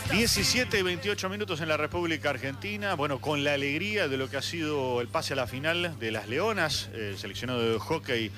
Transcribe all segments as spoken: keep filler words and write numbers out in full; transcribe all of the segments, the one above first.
diecisiete y veintiocho minutos en la República Argentina. Bueno, con la alegría de lo que ha sido el pase a la final de las Leonas, el seleccionado de hockey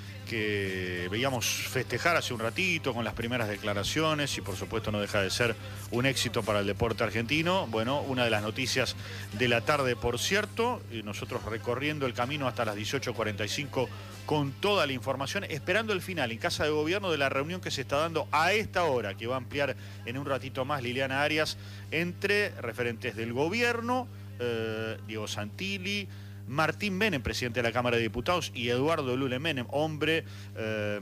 que veíamos festejar hace un ratito con las primeras declaraciones y por supuesto no deja de ser un éxito para el deporte argentino. Bueno, una de las noticias de la tarde, por cierto, y nosotros recorriendo el camino hasta las dieciocho cuarenta y cinco con toda la información, esperando el final en Casa de Gobierno de la reunión que se está dando a esta hora, que va a ampliar en un ratito más Liliana Arias, entre referentes del gobierno, eh, Diego Santilli, Martín Menem, presidente de la Cámara de Diputados, y Eduardo Lule Menem, hombre eh,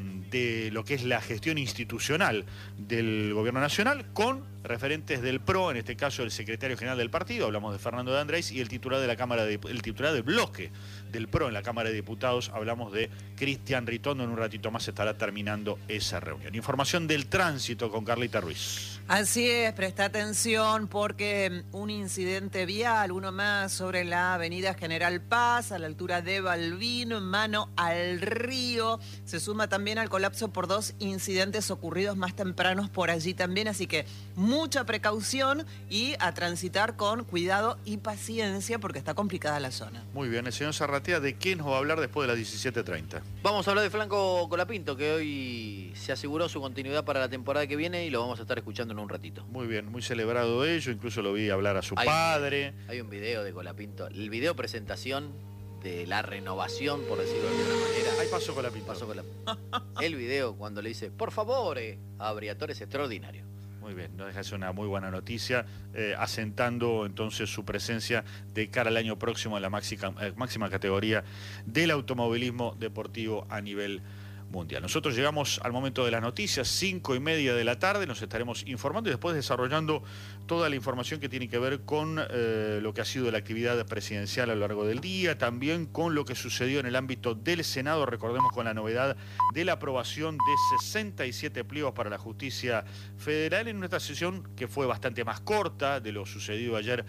de lo que es la gestión institucional del Gobierno Nacional, con referentes del P R O, en este caso el secretario general del partido, hablamos de Fernando de Andrés, y el titular de la Cámara de, el titular del bloque del P R O en la Cámara de Diputados, hablamos de Cristian Ritondo. En un ratito más estará terminando esa reunión. Información del tránsito con Carlita Ruiz. Así es, presta atención porque un incidente vial, uno más sobre la avenida General Paz, a la altura de Balbín, mano al río. Se suma también al colapso por dos incidentes ocurridos más tempranos por allí también, así que mucha precaución y a transitar con cuidado y paciencia porque está complicada la zona. Muy bien, el señor Zarratea, ¿de qué nos va a hablar después de las diecisiete treinta? Vamos a hablar de Franco Colapinto, que hoy se aseguró su continuidad para la temporada que viene y lo vamos a estar escuchando en un ratito. Muy bien, muy celebrado ello, incluso lo vi hablar a su hay, padre. Hay un video de Colapinto, el video presentación de la renovación, por decirlo de alguna manera. Ahí pasó Colapinto. Pasó Colapinto. El video cuando le dice, por favor, eh, a Briatore es extraordinario. Muy bien, no deja de ser una muy buena noticia, eh, asentando entonces su presencia de cara al año próximo en la máxima, eh, máxima categoría del automovilismo deportivo a nivel mundial. Nosotros llegamos al momento de las noticias, cinco y media de la tarde, nos estaremos informando y después desarrollando toda la información que tiene que ver con eh, lo que ha sido la actividad presidencial a lo largo del día, también con lo que sucedió en el ámbito del Senado, recordemos con la novedad de la aprobación de sesenta y siete pliegos para la justicia federal en nuestra sesión que fue bastante más corta de lo sucedido ayer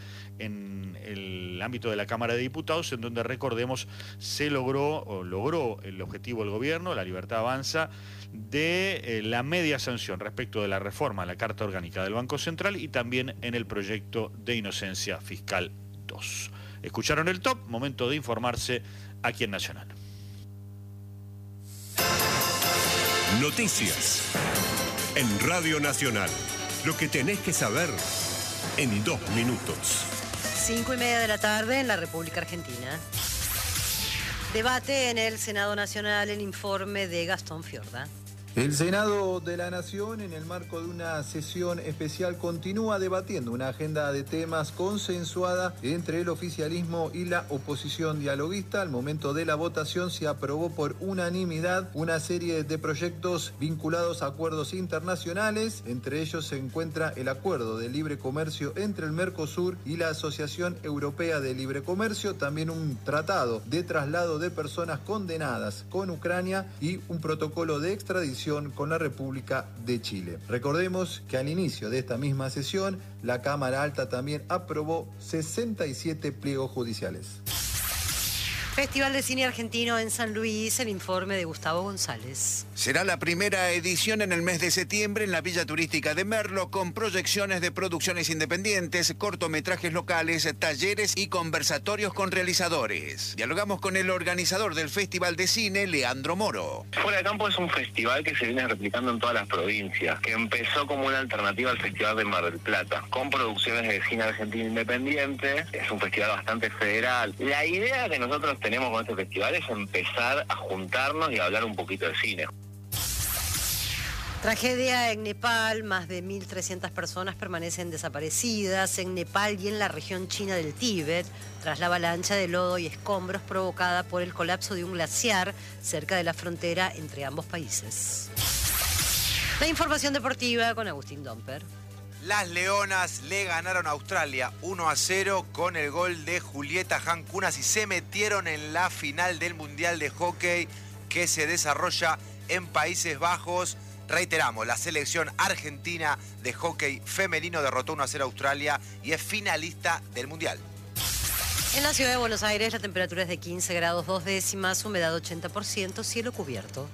en el ámbito de la Cámara de Diputados, en donde recordemos se logró o logró el objetivo del gobierno, la libertad avanza, de eh, la media sanción respecto de la reforma a la Carta Orgánica del Banco Central y también en el proyecto de inocencia fiscal dos. Escucharon el top, momento de informarse aquí en Nacional. Noticias en Radio Nacional. Lo que tenés que saber en dos minutos. Cinco y media de la tarde en la República Argentina. Debate en el Senado Nacional el informe de Gastón Fiorda. El Senado de la Nación, en el marco de una sesión especial, continúa debatiendo una agenda de temas consensuada entre el oficialismo y la oposición dialoguista. Al momento de la votación se aprobó por unanimidad una serie de proyectos vinculados a acuerdos internacionales. Entre ellos se encuentra el acuerdo de libre comercio entre el Mercosur y la Asociación Europea de Libre Comercio, también un tratado de traslado de personas condenadas con Ucrania y un protocolo de extradición con la República de Chile. Recordemos que al inicio de esta misma sesión, la Cámara Alta también aprobó sesenta y siete pliegos judiciales. Festival de Cine Argentino en San Luis, el informe de Gustavo González. Será la primera edición en el mes de septiembre en la Villa Turística de Merlo, con proyecciones de producciones independientes, cortometrajes locales, talleres y conversatorios con realizadores. Dialogamos con el organizador del Festival de Cine, Leandro Moro. Fuera de Campo es un festival que se viene replicando en todas las provincias, que empezó como una alternativa al Festival de Mar del Plata, con producciones de cine argentino independiente. Es un festival bastante federal. La idea que nosotros tenemos con este festival es empezar a juntarnos y a hablar un poquito de cine. Tragedia en Nepal, más de mil trescientas personas permanecen desaparecidas en Nepal y en la región china del Tíbet, tras la avalancha de lodo y escombros provocada por el colapso de un glaciar cerca de la frontera entre ambos países. La información deportiva con Agustín Domper. Las Leonas le ganaron a Australia uno a cero con el gol de Julieta Jancunas y se metieron en la final del Mundial de Hockey que se desarrolla en Países Bajos. Reiteramos, la selección argentina de hockey femenino derrotó uno a cero a Australia y es finalista del Mundial. En la ciudad de Buenos Aires la temperatura es de quince grados dos décimas, humedad ochenta por ciento, cielo cubierto.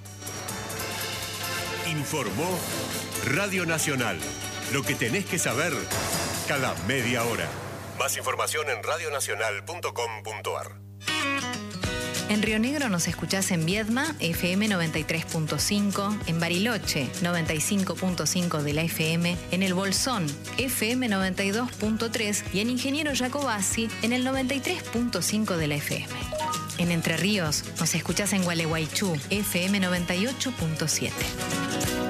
Informó Radio Nacional. Lo que tenés que saber cada media hora. Más información en radionacional punto com punto ar. En Río Negro nos escuchás en Viedma, F M noventa y tres punto cinco, en Bariloche, noventa y cinco punto cinco de la F M, en El Bolsón, F M noventa y dos punto tres y en Ingeniero Jacobasi, en el noventa y tres punto cinco de la F M. En Entre Ríos nos escuchás en Gualeguaychú, F M noventa y ocho punto siete.